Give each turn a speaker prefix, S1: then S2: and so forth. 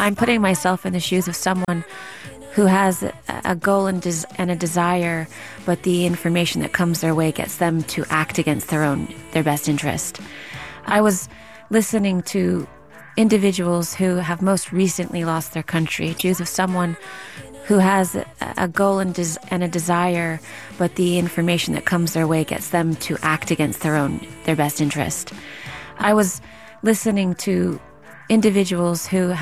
S1: I'm putting myself in the shoes of someone who has a goal and a desire, but the information that comes their way gets them to act against their best interest. I was listening to individuals who have most recently lost their country, shoes of someone who has a goal and a desire, but the information that comes their way gets them to act against their best interest. I was listening to individuals who